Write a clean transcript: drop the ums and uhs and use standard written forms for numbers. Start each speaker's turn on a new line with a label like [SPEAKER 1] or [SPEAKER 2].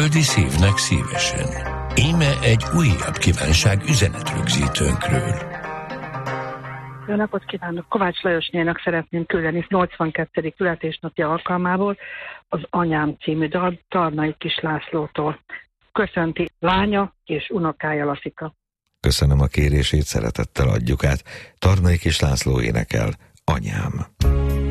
[SPEAKER 1] Földi szívnek szívesen. Íme egy újabb kívánság üzenetrögzítőnkről.
[SPEAKER 2] Jó napot kívánok! Kovács Lajosnyának szeretném küldeni 82. születésnapja alkalmából az Anyám című dal Tarnai Kis Lászlótól. Köszönti lánya és unokája Laszika.
[SPEAKER 3] Köszönöm a kérését, szeretettel adjuk át. Tarnai Kis László énekel Anyám.